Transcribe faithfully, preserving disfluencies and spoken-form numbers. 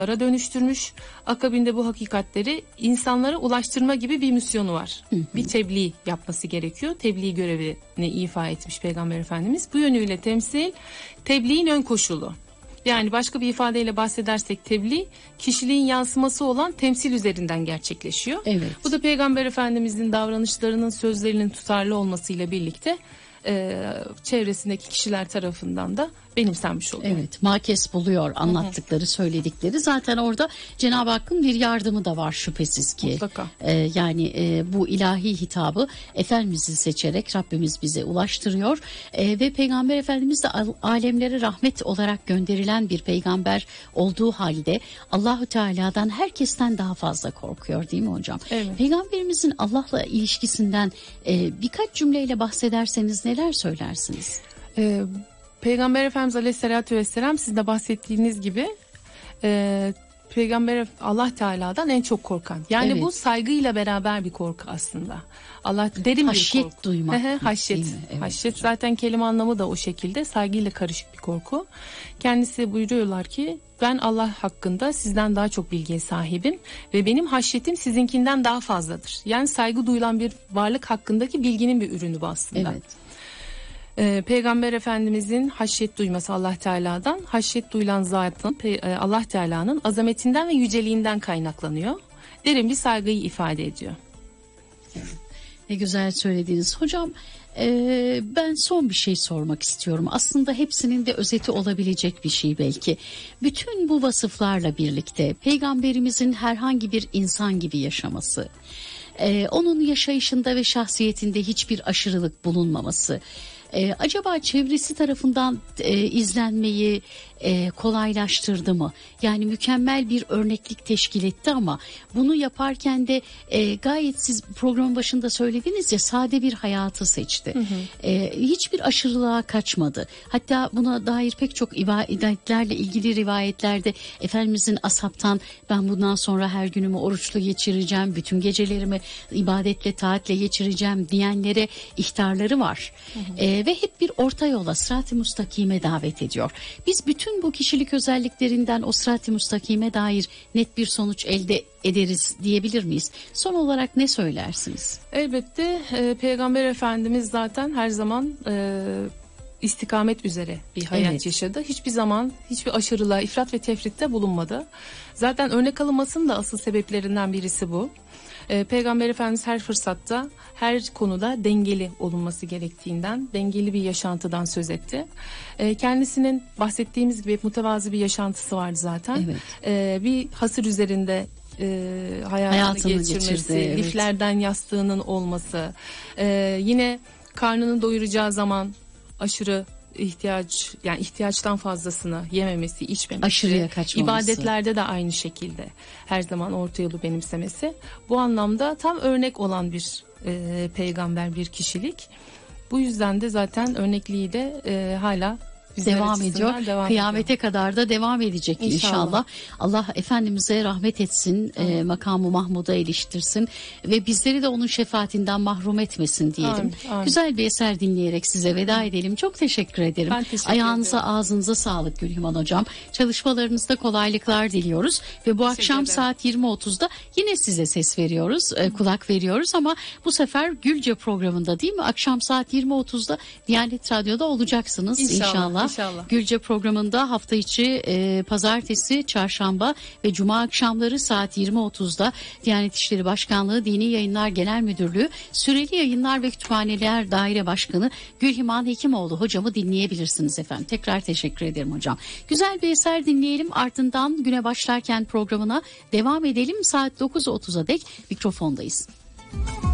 dönüştürmüş. Akabinde bu hakikatleri insanlara ulaştırma gibi bir misyonu var. Hı hı. Bir tebliğ yapması gerekiyor. Tebliğ görevini ifa etmiş Peygamber Efendimiz. Bu yönüyle temsil, tebliğin ön koşulu. Yani başka bir ifadeyle bahsedersek tebliğ, kişiliğin yansıması olan temsil üzerinden gerçekleşiyor. Evet. Bu da Peygamber Efendimizin davranışlarının, sözlerinin tutarlı olmasıyla birlikte e, çevresindeki kişiler tarafından da benimsenmiş oluyor. Evet, makes buluyor anlattıkları, hı hı. söyledikleri. Zaten orada Cenab-ı Hakk'ın bir yardımı da var şüphesiz ki. Mutlaka. Ee, yani e, bu ilahi hitabı Efendimiz'i seçerek Rabbimiz bize ulaştırıyor. E, ve Peygamber Efendimiz de alemlere rahmet olarak gönderilen bir peygamber olduğu halde Allahu Teala'dan herkesten daha fazla korkuyor, değil mi hocam? Evet. Peygamberimizin Allah'la ilişkisinden e, birkaç cümleyle bahsederseniz neler söylersiniz? Evet. Peygamber Efendimiz Aleyhisselatü Vesselam, siz de bahsettiğiniz gibi e, Peygamber Allah Teala'dan en çok korkan. Yani evet. bu saygıyla beraber bir korku aslında. Allah derin haşyet bir korku. Haşyet duymak. haşyet. Evet, haşyet hocam. Zaten kelime anlamı da o şekilde, saygıyla karışık bir korku. Kendisi buyuruyorlar ki, ben Allah hakkında sizden daha çok bilgiye sahibim ve benim haşyetim sizinkinden daha fazladır. Yani saygı duyulan bir varlık hakkındaki bilginin bir ürünü bu aslında. Evet. Ee, Peygamber Efendimizin haşyet duyması Allah Teala'dan, haşyet duyulan zatın Allah Teala'nın azametinden ve yüceliğinden kaynaklanıyor. Derin bir saygıyı ifade ediyor. Evet. Ne güzel söylediniz hocam. Ee, ben son bir şey sormak istiyorum. Aslında hepsinin de özeti olabilecek bir şey belki. Bütün bu vasıflarla birlikte Peygamberimizin herhangi bir insan gibi yaşaması, Ee, onun yaşayışında ve şahsiyetinde hiçbir aşırılık bulunmaması, Ee, acaba çevresi tarafından e, izlenmeyi e, kolaylaştırdı mı? Yani mükemmel bir örneklik teşkil etti ama bunu yaparken de e, gayet, siz programın başında söylediniz ya, sade bir hayatı seçti. Hı hı. E, hiçbir aşırılığa kaçmadı. Hatta buna dair pek çok ibadetlerle ilgili rivayetlerde Efendimizin ashabtan, ben bundan sonra her günümü oruçlu geçireceğim, bütün gecelerimi ibadetle, taatle geçireceğim diyenlere ihtarları var. Hı hı. E, ve hep bir orta yola, sırat-ı müstakime davet ediyor. Biz bütün bu kişilik özelliklerinden o sırat-ı müstakime dair net bir sonuç elde ederiz diyebilir miyiz? Son olarak ne söylersiniz? Elbette e, Peygamber Efendimiz zaten her zaman e, istikamet üzere bir hayat evet. yaşadı. Hiçbir zaman hiçbir aşırılığa, ifrat ve tefritte bulunmadı. Zaten örnek alınmasının da asıl sebeplerinden birisi bu. Peygamber Efendimiz her fırsatta, her konuda dengeli olunması gerektiğinden, dengeli bir yaşantıdan söz etti. Kendisinin bahsettiğimiz gibi mütevazı bir yaşantısı vardı zaten. Evet. Bir hasır üzerinde hayatını, hayatını geçirmesi, geçirdi, evet. liflerden yastığının olması, yine karnını doyuracağı zaman aşırı ihtiyaç, yani ihtiyaçtan fazlasını yememesi, içmemesi, aşırıya kaçmaması. İbadetlerde de aynı şekilde her zaman orta yolu benimsemesi. Bu anlamda tam örnek olan bir e, peygamber, bir kişilik. Bu yüzden de zaten örnekliği de e, hala devam ediyor. Devam Kıyamete ediyor. kadar da devam edecek inşallah. inşallah. Allah Efendimiz'e rahmet etsin, e, makamı Mahmud'a iliştirsin ve bizleri de onun şefaatinden mahrum etmesin diyelim. Amin, amin. Güzel bir eser dinleyerek size veda edelim. Çok teşekkür ederim. Ben teşekkür Ayağınıza, ederim. ağzınıza sağlık Gülhüman Hocam. Çalışmalarınızda kolaylıklar diliyoruz ve bu akşam ederim. saat yirmi otuzda yine size ses veriyoruz, e, kulak veriyoruz ama bu sefer Gülce programında, değil mi? Akşam saat yirmi otuzda Diyanet Radyo'da olacaksınız inşallah. inşallah. İnşallah. Gülce programında hafta içi e, pazartesi, çarşamba ve cuma akşamları saat yirmi otuzda Diyanet İşleri Başkanlığı Dini Yayınlar Genel Müdürlüğü Süreli Yayınlar ve Kütüphaneler Daire Başkanı Gülhüman Hekimoğlu hocamı dinleyebilirsiniz efendim. Tekrar teşekkür ederim hocam. Güzel bir eser dinleyelim, ardından güne başlarken programına devam edelim. Saat dokuz otuza dek mikrofondayız.